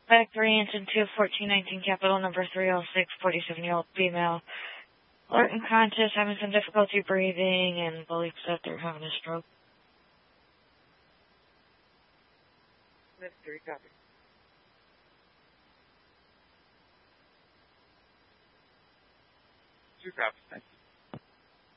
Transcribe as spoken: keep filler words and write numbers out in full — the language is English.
Back three engine two, fourteen nineteen Capital number three oh six, forty-seven-year-old female. Alert and conscious, having some difficulty breathing, and believes that they're having a stroke. Mystery, copy. Two copies, thank you.